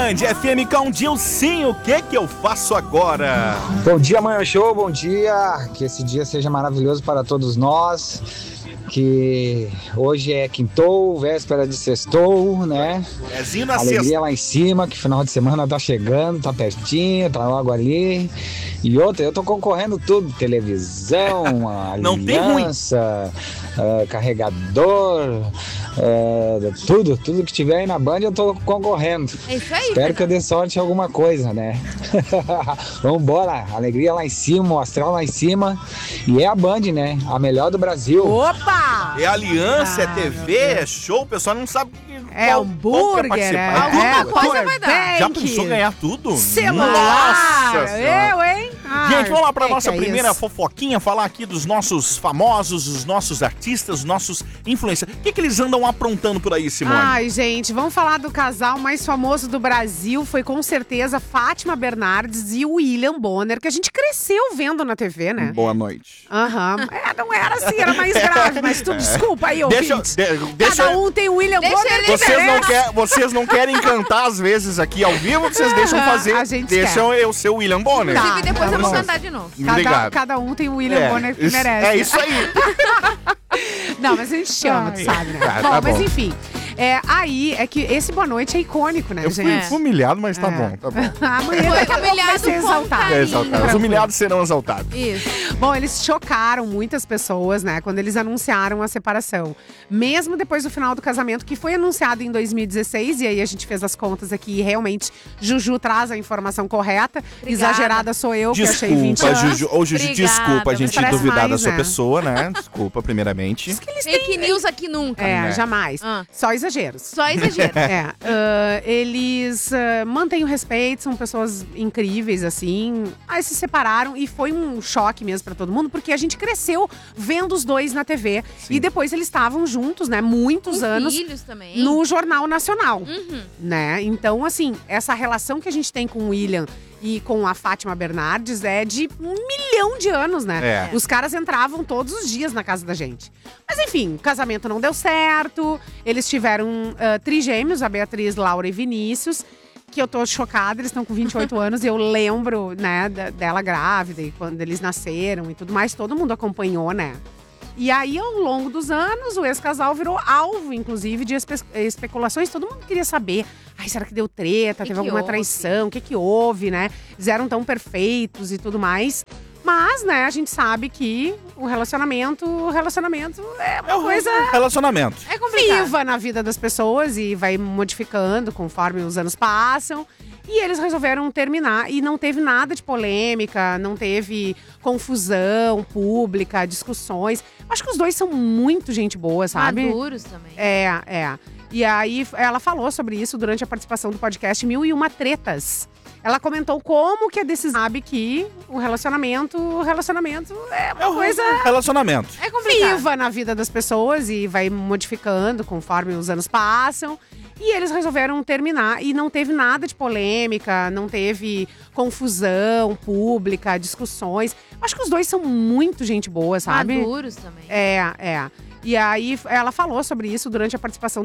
Band FM com Dilcinho, o que eu faço agora? Bom dia, Manhã Show, bom dia. Que esse dia seja maravilhoso para todos nós. Que hoje é quintou, véspera de sextou, né? Pezinho na Alegria sexta. lá em cima, que final de semana tá chegando, tá pertinho, tá logo ali. E outra, eu tô concorrendo tudo, televisão, Não tem ruim. aliança, carregador, tudo que tiver aí na Band eu tô concorrendo. É isso aí, Espero que eu dê sorte em alguma coisa, né? Vambora, alegria lá em cima, o astral lá em cima. E é a Band, né? A melhor do Brasil. Opa! É aliança, é TV, é show, o pessoal não sabe É hambúrguer, Alguma coisa vai dar. Já pensou ganhar tudo? Celular! Nossa Senhora. Eu, hein? Gente, vamos lá para nossa que é primeira isso? fofoquinha, falar aqui dos nossos famosos, os nossos artistas, os nossos influencers. O que eles andam aprontando por aí, Simone? Ai, gente, vamos falar do casal mais famoso do Brasil. Foi com certeza Fátima Bernardes e o William Bonner, que a gente cresceu vendo na TV, né? Boa noite. Aham. Não era assim, era mais grave, mas tu desculpa aí, ouvintes. Cada um tem o William Bonner que merece. Vocês não querem cantar às vezes aqui ao vivo, vocês deixam fazer. A gente Deixam eu ser o William Bonner. Tá. Inclusive, depois eu vou Nossa. cantar de novo. Obrigado. Cada um tem o William Bonner que merece. É isso aí. Não, mas a gente chama, tu sabe, né? Tá Mas bom. enfim. Aí é que esse Boa Noite é icônico, né, Eu gente? fui humilhado, mas tá bom, tá bom. Amanhã daqui a pouco vai Humilhado ser com exaltado. carinho. É exaltado. Os humilhados serão exaltados. Isso. Bom, eles chocaram muitas pessoas, né, quando eles anunciaram a separação. Mesmo depois do final do casamento, que foi anunciado em 2016, e aí a gente fez as contas aqui e realmente Juju traz a informação correta. Obrigada. Exagerada sou eu, que achei 20 Desculpa, anos. Juju. Ô, Juju, Obrigada, desculpa a gente parece duvidar da mais, sua né? pessoa, né? Desculpa, primeiramente. Fake news aqui nunca. né? Jamais. Ah. Só exageros. Só exagero. Eles mantêm o respeito, são pessoas incríveis, assim. Aí se separaram e foi um choque mesmo pra todo mundo, porque a gente cresceu vendo os dois na TV. Sim. E depois eles estavam juntos, né, muitos Com anos filhos também. no Jornal Nacional, Uhum. né? Então, assim, essa relação que a gente tem com o William e com a Fátima Bernardes é de 1 milhão de anos, né? É. Os caras entravam todos os dias na casa da gente. Mas enfim, o casamento não deu certo. Eles tiveram trigêmeos, a Beatriz, Laura e Vinícius. Que eu tô chocada, eles estão com 28 anos. E eu lembro, né, dela grávida e quando eles nasceram e tudo mais. Todo mundo acompanhou, né? E aí, ao longo dos anos, o ex-casal virou alvo, inclusive, de especulações. Todo mundo queria saber. Ai, será que deu treta? Teve alguma houve? traição? O que houve, né? Eles eram tão perfeitos e tudo mais. Mas, né, a gente sabe que o relacionamento é uma coisa Relacionamento. É complicado. viva na vida das pessoas e vai modificando conforme os anos passam. E eles resolveram terminar e não teve nada de polêmica, não teve confusão pública, discussões. Acho que os dois são muito gente boa, sabe? Maduros também. E aí ela falou sobre isso durante a participação do podcast 1001 Tretas. Ela comentou como que a decisão sabe que o relacionamento é uma coisa Relacionamento. É complicado. viva na vida das pessoas e vai modificando conforme os anos passam. E eles resolveram terminar e não teve nada de polêmica, não teve confusão pública, discussões. Acho que os dois são muito gente boa, sabe? Maduros também. E aí ela falou sobre isso durante a participação